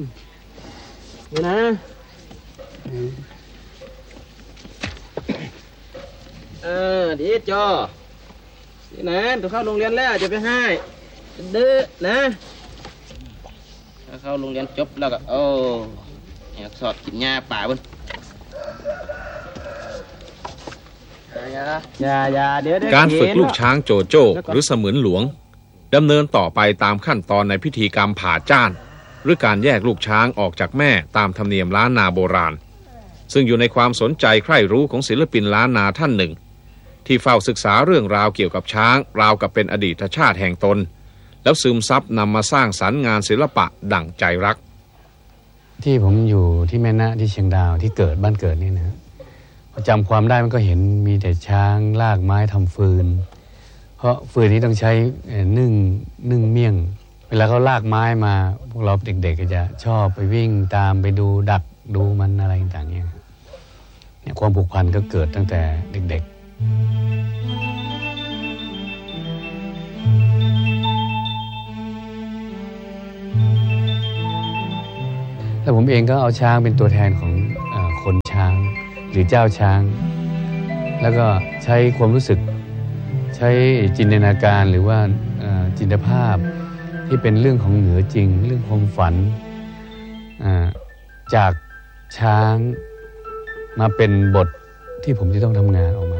นี่นะดีจอนี่นะตัวเข้าโรงเรียนแล้วจะไปให้ดื้อนะถ้าเข้าโรงเรียนจบแล้วก็อยากสอดกินหญ้าป่าบนอย่าเดี๋ยวการฝึกลูกช้างโจโจ้หรือเสมือนหลวงดำเนินต่อไปตามขั้นตอนในพิธีกรรมผ่าจ้านหรือการแยกลูกช้างออกจากแม่ตามธรรมเนียมล้านนาโบราณซึ่งอยู่ในความสนใจใคร่รู้ของศิลปินล้านนาท่านหนึ่งที่เฝ้าศึกษาเรื่องราวเกี่ยวกับช้างราวกับเป็นอดีตชาติแห่งตนแล้วซึมซับนำมาสร้างสรรค์งานศิลปะดั่งใจรักที่ผมอยู่ที่แม่นะที่เชียงดาวที่เกิดบ้านเกิดนี่นะพอจำความได้มันก็เห็นมีแต่ช้างลากไม้ทำฟืนเพราะฟืนนี้ต้องใช้นึ่งเมี่ยงเวลาเขาลากไม้มาพวกเราเด็กๆก็จะชอบไปวิ่งตามไปดูดักดูมันอะไรต่างๆเนี่ยความผูกพันก็เกิดตั้งแต่เด็กๆแล้วผมเองก็เอาช้างเป็นตัวแทนของคนช้างหรือเจ้าช้างแล้วก็ใช้ความรู้สึกใช้จินตนาการหรือว่าจินตภาพที่เป็นเรื่องของเหนือจริงเรื่องความฝันจากช้างมาเป็นบทที่ผมจะต้องทำงานออกมา